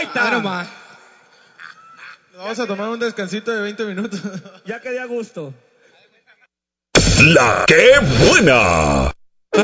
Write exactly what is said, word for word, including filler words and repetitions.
Ahí está. Bueno, ma. Vamos a tomar un descansito de veinte minutos. Ya quedé a gusto. La que buena.